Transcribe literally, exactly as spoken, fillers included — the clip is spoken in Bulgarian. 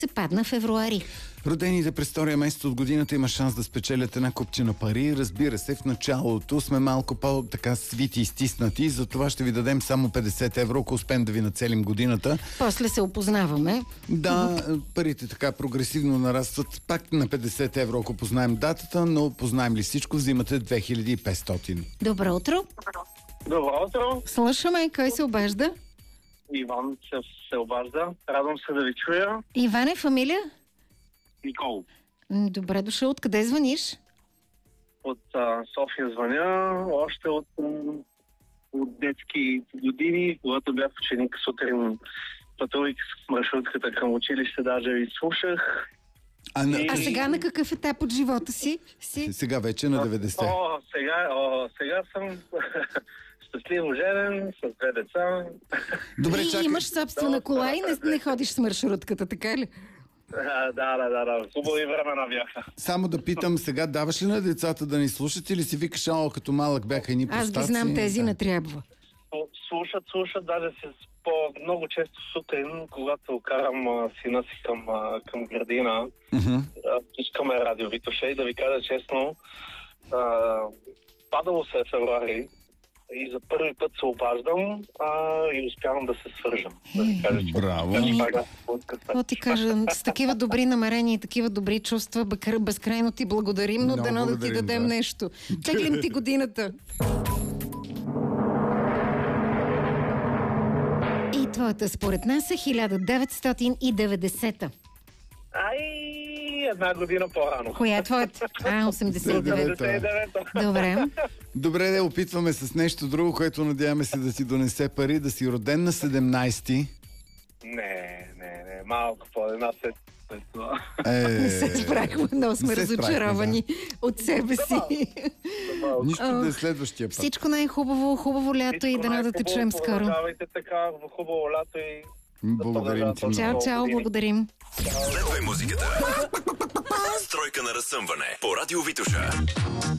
се падна февруари. Родените през втория месец от годината има шанс да спечелят една купчина пари. Разбира се, в началото сме малко по-така свити и стиснати, затова ще ви дадем само петдесет евро, ако успеем да ви нацелим годината. После се опознаваме. Да, парите така прогресивно нарастват пак на петдесет евро, ако познаем датата, но познаем ли всичко, взимате две хиляди и петстотин. Добро утро. Добро утро. Слушаме, кой се обажда? Иван се, се обажда. Радвам се да ви чуя. Иване, фамилия? Никол. М, Добре дошъл. Откъде звъниш? От а, София звъня. Още от, м, от детски години, когато бях ученик, сутрин пътувайки с маршрутката към училище, даже ви слушах. А, на... А сега на какъв етап от живота си? си? Сега вече на деветдесет. О, сега, о, сега съм щастливо женен, с две деца. Добре, И чакай. имаш собствена кола и не, не ходиш с маршрутката, така ли? А, да, да, да, да. Хубави времена бяха. Само да питам, сега даваш ли на децата да ни слушат или си викаш, ало, като малък бяха едни Аз ги простаци? знам, тези Да. не трябва. Слушат, слушат, даже се по много често сутрин, когато карам а, сина си към, а, към градина, Мгм. а, пускаме радио Витоша и да ви кажа честно, а, падало се е февруари и за първи път се обаждам а, и успявам да се свържам. Да ви кажа, че Браво. Даже Еми, пак да се подкъсна. Какво ти кажа, с такива добри намерения и такива добри чувства, бъкър- безкрайно ти благодарим, но Много дано да ти благодарим, дадем да. нещо. Теглим ти годината. И твоята според нас е хиляда деветстотин и деветдесета. Ай, една година по-рано. Коя е твоята? А, осемдесет и девета. деветдесет и девета. Добре. Добре, да опитваме с нещо друго, което надяваме се да ти донесе пари, да си роден на седемнайсети. Не, не, не, малко по една седмица. Е, Не се справихме, много сме не се справихме, разочаровани от себе си. Нищо да е следващия път. Всичко най-хубаво, хубаво лято и дано да те чуем скоро. Продължавайте така, хубаво лято и... Благодарим ти. Чао, чао, благодарим. Следвай музиката. Стройка на разсъмване по Радио Витоша.